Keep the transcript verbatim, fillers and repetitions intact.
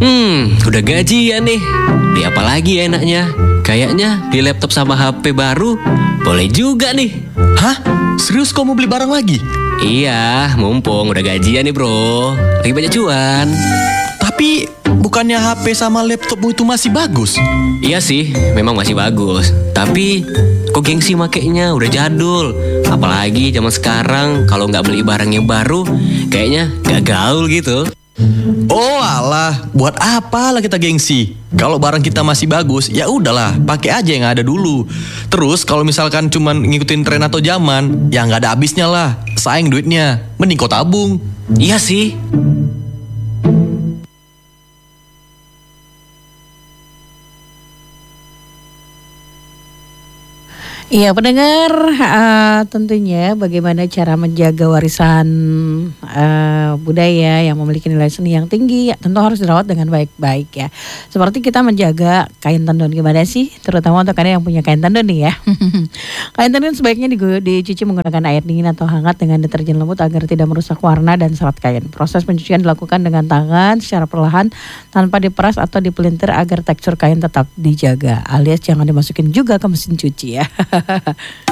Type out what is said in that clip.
Hmm, udah gajian nih. Beli apa lagi ya enaknya? Kayaknya beli laptop sama H P baru boleh juga nih. Hah? Serius kau mau beli barang lagi? Iya, mumpung udah gajian nih bro. Lagi banyak cuan. Tapi bukannya H P sama laptopmu itu masih bagus? Iya sih, memang masih bagus. Tapi kok gengsi makainya udah jadul. Apalagi zaman sekarang kalau nggak beli barang yang baru, kayaknya gak gaul gitu. Oh alah, buat apa lah kita gengsi? Kalau barang kita masih bagus, ya udahlah, pakai aja yang ada dulu. Terus kalau misalkan cuman ngikutin tren atau zaman, ya nggak ada habisnya lah. Sayang duitnya, mending kau tabung. Iya sih. Iya pendengar, uh, tentunya bagaimana cara menjaga warisan uh, budaya yang memiliki nilai seni yang tinggi, ya, tentu harus dirawat dengan baik-baik ya. Seperti kita menjaga kain tenun, gimana sih? Terutama untuk kalian yang punya kain tenun nih ya. Kain tenun sebaiknya digu- dicuci menggunakan air dingin atau hangat dengan deterjen lembut agar tidak merusak warna dan serat kain. Proses pencucian dilakukan dengan tangan secara perlahan tanpa diperas atau dipelintir agar tekstur kain tetap dijaga, alias jangan dimasukin juga ke mesin cuci ya.